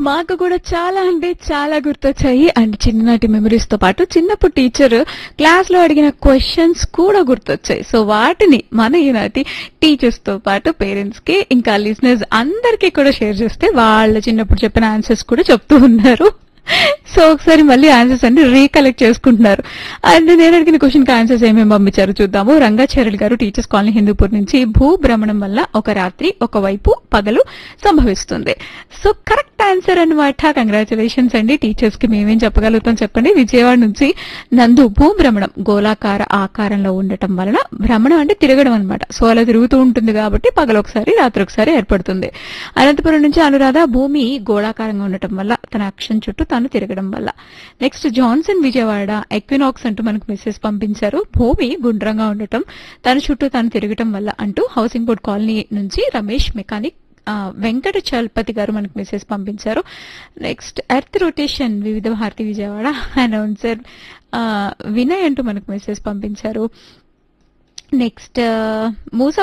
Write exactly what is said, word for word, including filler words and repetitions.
మాకు కూడా చాలా అంటే చాలా గుర్తొచ్చాయి. అండ్ చిన్ననాటి మెమరీస్ తో పాటు చిన్నప్పుడు టీచర్ క్లాస్ లో అడిగిన క్వశ్చన్స్ కూడా గుర్తొచ్చాయి. సో వాటిని మన ఈనాటి టీచర్స్ తో పాటు పేరెంట్స్ కి ఇంకా లిజనర్స్ అందరికీ కూడా షేర్ చేస్తే వాళ్ళ చిన్నప్పుడు చెప్పిన ఆన్సర్స్ కూడా చెప్తూ ఉన్నారు. సో ఒకసారి మళ్ళీ ఆన్సర్స్ అన్ని రీకలెక్ట్ చేసుకుంటున్నారు. అండ్ నేను అడిగిన క్వశ్చన్ కి ఆన్సర్స్ ఏమేమి పంపించారు చూద్దాము. రంగాచార్యులు గారు టీచర్స్ కాలనీ హిందూపూర్ నుంచి, భూభ్రమణం వల్ల ఒక రాత్రి ఒకవైపు పగలు సంభవిస్తుంది. సో కరెక్ట్ ఆన్సర్ అన్నమాట. కంగ్రాచులేషన్స్ అండి. టీచర్స్ కి మేమేం చెప్పగలుగుతాం చెప్పండి. విజయవాడ నుంచి నందు, భూభ్రమణం గోళాకార ఆకారంలో ఉండటం వలన, భ్రమణం అంటే తిరగడం అనమాట. సో అలా తిరుగుతూ ఉంటుంది కాబట్టి పగలు ఒకసారి రాత్రి ఒకసారి ఏర్పడుతుంది. అనంతపురం నుంచి అనురాధ, భూమి గోళాకారంగా ఉండటం వల్ల, తన అక్షం చుట్టూ తాను తిరగడం వల్ల. నెక్స్ట్ జాన్సన్ విజయవాడ, ఎక్వినాక్స్ అంటూ మనకు మెసేజ్ పంపించారు. భూమి గుండ్రంగా ఉండటం, తన చుట్టూ తాను తిరగటం వల్ల అంటూ హౌసింగ్ బోర్డ్ కాలనీ నుంచి రమేష్ మెకానిక్. ఆ, వెంకట చలపతి గారు మనకు మెసేజ్ పంపించారు. నెక్స్ట్ ఎర్త్ రొటేషన్ వివిధ భారతి విజయవాడ అనౌన్సర్ వినయ్ అంటూ మనకు మెసేజ్ పంపించారు. నెక్స్ట్ మూస